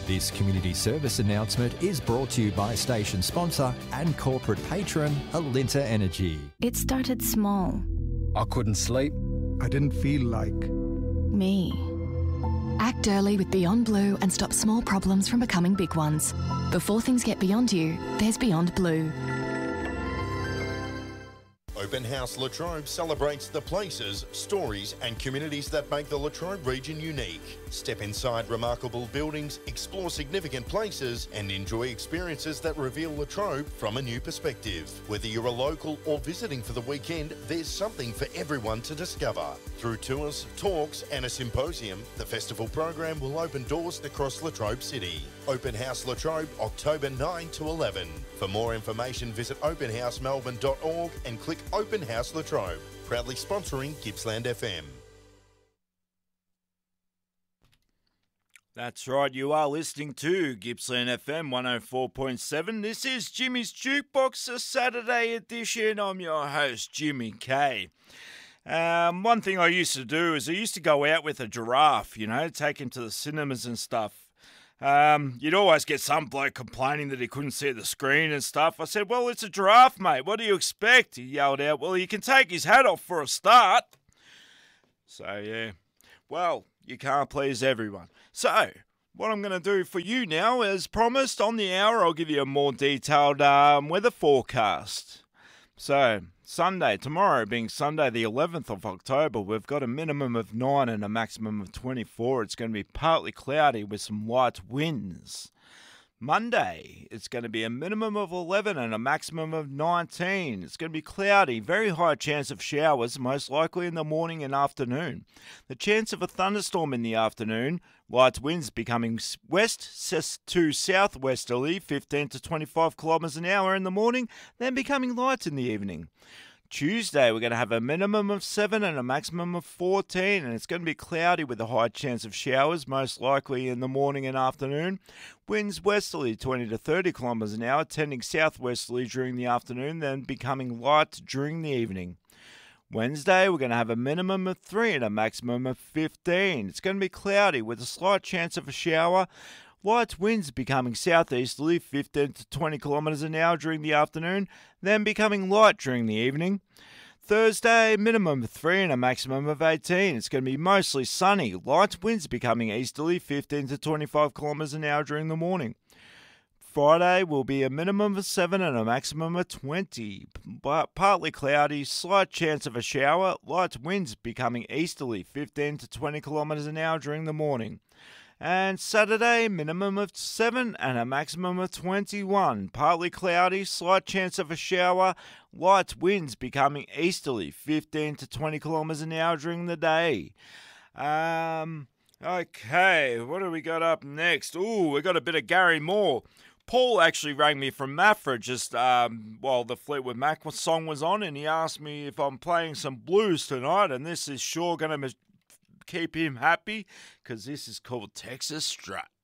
This community service announcement is brought to you by station sponsor and corporate patron Alinta Energy. It started small. I couldn't sleep. I didn't feel like Me. Act early with Beyond Blue and stop small problems from becoming big ones. Before things get beyond you, there's Beyond Blue. Open House Latrobe celebrates the places, stories and communities that make the Latrobe region unique. Step inside remarkable buildings, explore significant places and enjoy experiences that reveal Latrobe from a new perspective. Whether you're a local or visiting for the weekend, there's something for everyone to discover. Through tours, talks and a symposium, the festival program will open doors across Latrobe City. Open House Latrobe, October 9 to 11. For more information, visit openhousemelbourne.org and click Open House Latrobe. Proudly sponsoring Gippsland FM. That's right, you are listening to Gippsland FM 104.7. This is Jimmy's Jukebox, a Saturday edition. I'm your host, Jimmy K. One thing I used to do is I used to go out with a giraffe, take him to the cinemas and stuff. You'd always get some bloke complaining that he couldn't see the screen and stuff. I said, well, it's a giraffe, mate. What do you expect? He yelled out, well, he can take his hat off for a start. So, yeah. Well, you can't please everyone. So, what I'm going to do for you now, as promised, on the hour, I'll give you a more detailed weather forecast. So, Sunday, tomorrow being Sunday the 11th of October, we've got a minimum of 9 and a maximum of 24. It's going to be partly cloudy with some light winds. Monday, it's going to be a minimum of 11 and a maximum of 19. It's going to be cloudy, very high chance of showers, most likely in the morning and afternoon. The chance of a thunderstorm in the afternoon, light winds becoming west to southwesterly, 15 to 25 kilometres an hour in the morning, then becoming light in the evening. Tuesday, we're going to have a minimum of 7 and a maximum of 14, and it's going to be cloudy with a high chance of showers, most likely in the morning and afternoon. Winds westerly 20 to 30 kilometres an hour, tending southwesterly during the afternoon, then becoming light during the evening. Wednesday, we're going to have a minimum of 3 and a maximum of 15. It's going to be cloudy with a slight chance of a shower. Light winds becoming southeasterly 15 to 20 kilometres an hour during the afternoon, then becoming light during the evening. Thursday, minimum of 3 and a maximum of 18. It's going to be mostly sunny. Light winds becoming easterly 15 to 25 kilometres an hour during the morning. Friday will be a minimum of 7 and a maximum of 20. But partly cloudy, slight chance of a shower. Light winds becoming easterly 15 to 20 kilometres an hour during the morning. And Saturday, minimum of 7 and a maximum of 21. Partly cloudy, slight chance of a shower, light winds becoming easterly, 15 to 20 kilometres an hour during the day. Okay, what do we got up next? Ooh, we got a bit of Gary Moore. Paul actually rang me from Maffra just while the Fleetwood Mac song was on, and he asked me if I'm playing some blues tonight, and this is sure going to keep him happy, because this is called Texas Strut.